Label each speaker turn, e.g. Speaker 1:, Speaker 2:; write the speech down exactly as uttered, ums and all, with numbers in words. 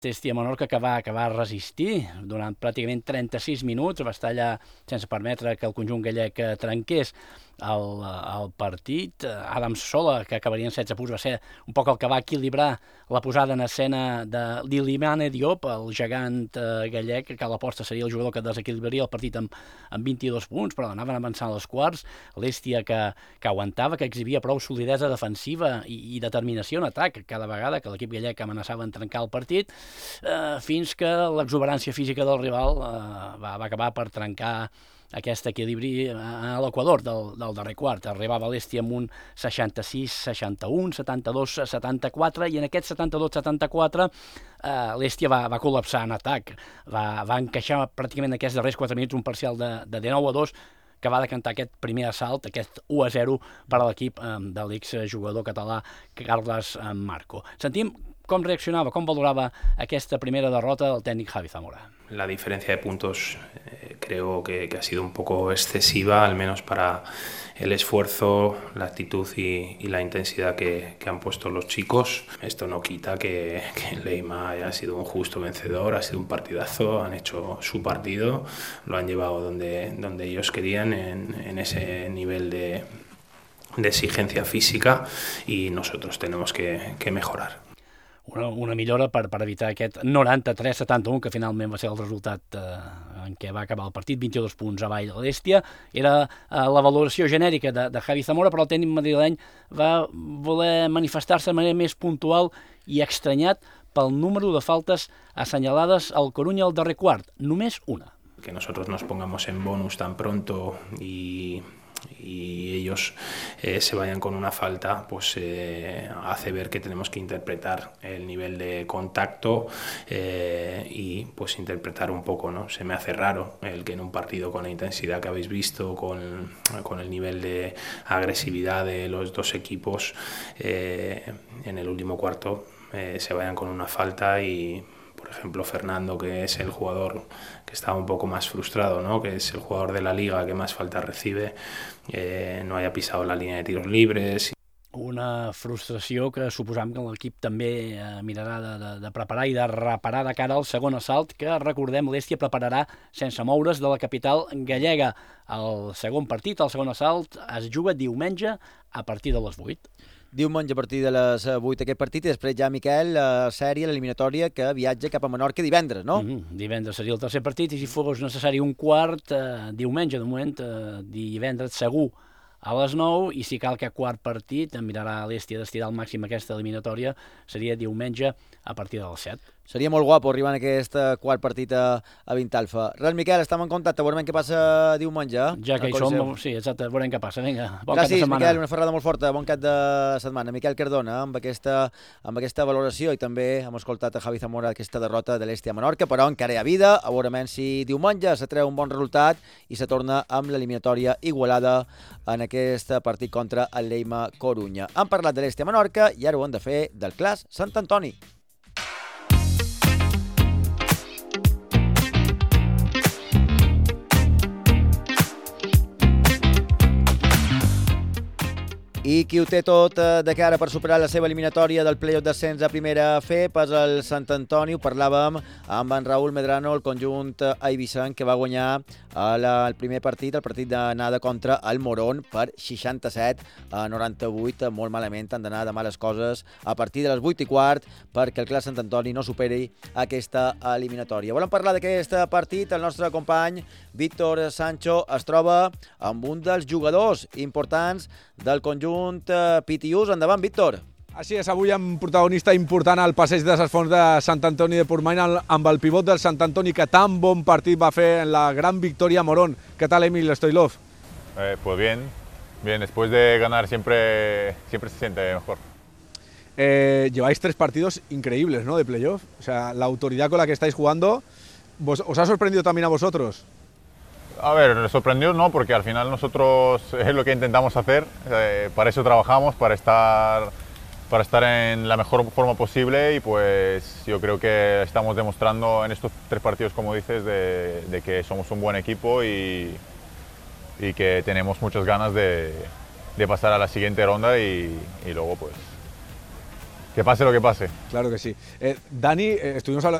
Speaker 1: L'estia Menorca que va, que va resistir durant pràcticament trenta-sis minuts, va estar allà sense permetre que el conjunt gallec trenqués el, el partit. Adam Sola, que acabaria en setze punts, va ser un poc el que va equilibrar la posada en escena de l'Ilimane Diop, el gegant gallec, que a l'aposta seria el jugador que desequilibraria el partit amb, amb vint-i-dos punts, però anaven avançant als quarts. L'Estia que, que aguantava, que exhibia prou solidesa defensiva i, i determinació en atac cada vegada que l'equip gallec amenaçava en trencar el partit, eh, fins que l'exuberància física del rival eh, va, va acabar per trencar aquest equilibri a l'equador del, del darrer quart. Arribava l'Estia amb un seixanta-sis seixanta-u, setanta-dos setanta-quatre, i en aquest setanta-dos setanta-quatre eh, l'Estia va, va col·lapsar en atac, va, va encaixar pràcticament aquests darrers quatre minuts un parcial de, de dinou a dos, que va decantar aquest primer assalt, aquest u a zero per a l'equip eh, de l'exjugador català Carles Marco. Sentim com reaccionava, com valorava aquesta primera derrota del tècnic Javi Zamora.
Speaker 2: La diferencia de puntos eh, creo que, que ha sido un poco excesiva, al menos para el esfuerzo, la actitud y, y la intensidad que, que han puesto los chicos. Esto no quita que, que Leima haya sido un justo vencedor, ha sido un partidazo, han hecho su partido, lo han llevado donde, donde ellos querían, en, en ese nivel de, de exigencia física, y nosotros tenemos que, que mejorar.
Speaker 1: Una, una millora per, per evitar aquest noranta-tres setanta-u, que finalment va ser el resultat eh, en què va acabar el partit, vint-i-dos punts avall de l'Estia. Era eh, la valoració genèrica de, de Javi Zamora, però el tècnic madrileny va voler manifestar-se de manera més puntual i estranyat pel número de faltes assenyalades al Corunya al darrer quart. Només una.
Speaker 2: Que nosotros nos pongamos en bonus tan pronto y... y ellos eh, se vayan con una falta, pues eh, hace ver que tenemos que interpretar el nivel de contacto eh, y pues interpretar un poco, ¿no? Se me hace raro el que en un partido con la intensidad que habéis visto, con, con el nivel de agresividad de los dos equipos, eh, en el último cuarto eh, se vayan con una falta y... Por ejemplo, Fernando, que es el jugador que estaba un poco más frustrado, ¿no? Que es el jugador de la liga que más faltas recibe, eh, no haya pisado la línea de tiros libres.
Speaker 1: Una frustració que suposam que l'equip també eh, mirarà de, de, de preparar i de reparar de cara al segon assalt, que, recordem, l'Estia prepararà sense moure's de la capital gallega. El segon partit, el segon assalt, es juga diumenge a partir de les vuit.
Speaker 3: Diumenge a partir de les vuit aquest partit, i després ja, Miquel, la sèrie, l'eliminatòria, que viatja cap a Menorca divendres, no?
Speaker 1: Mm-hmm. Divendres seria el tercer partit, i si fos necessari un quart, eh, diumenge, de moment, eh, divendres segur a les nou, i si cal que quart partit, mirarà l'Estia d'estirar al màxim aquesta eliminatòria, seria diumenge a partir de les set.
Speaker 3: Seria molt guapo arribar en aquest quart partit a, a Vintalfa. Res, Miquel, estem en contacte, veurem què passa diumenge.
Speaker 1: Ja que hi som, sí, exacte, veurem què passa. Vinga, bon
Speaker 3: Gràcies,
Speaker 1: cap de setmana.
Speaker 3: Miquel, una ferrada molt forta, bon cap de setmana. Miquel Cardona, amb aquesta, amb aquesta valoració, i també hem escoltat a Javi Zamora aquesta derrota de l'Estia Menorca, però encara hi ha vida, a veure si diumenge se treu un bon resultat i se torna amb l'eliminatòria igualada en aquest partit contra el Leima Corunya. Han parlat de l'Estia Menorca i ara ho han de fer del Clas Sant Antoni. I qui ho té tot de cara per superar la seva eliminatòria del play-off d'ascens a primera F és el Sant Antoni. Ho parlàvem amb en Raúl Medrano, el conjunt eivissenc, que va guanyar el, el primer partit, el partit d'anada contra el Morón, per seixanta-set a noranta-vuit. Molt malament, han d'anar de males coses a partir de les vuit i quart perquè el Clas Sant Antoni no superi aquesta eliminatòria. Volem parlar d'aquest partit. El nostre company Víctor Sancho es troba amb un dels jugadors importants del conjunt Pitiús. Endavant, Víctor.
Speaker 4: Així és, avui amb un protagonista important al passeig de les Fonts de Sant Antoni de Portmany, amb el pivot del Sant Antoni, que tan bon partit va fer en la gran victòria a Morón. ¿Qué tal, Emil Stoilov?
Speaker 5: Eh, pues bien, bien, después de ganar siempre, siempre se siente mejor.
Speaker 4: Eh, lleváis tres partidos increíbles, ¿no?, de playoff. O sea, la autoridad con la que estáis jugando, ¿os, os ha sorprendido también a vosotros?
Speaker 5: A ver, nos sorprendió, ¿no? Porque al final nosotros es lo que intentamos hacer, eh, para eso trabajamos, para estar, para estar en la mejor forma posible, y pues yo creo que estamos demostrando en estos tres partidos, como dices, de, de que somos un buen equipo y, y que tenemos muchas ganas de, de pasar a la siguiente ronda y, y luego pues que pase lo que pase.
Speaker 4: Claro que sí. Eh, Dani, eh, estuvimos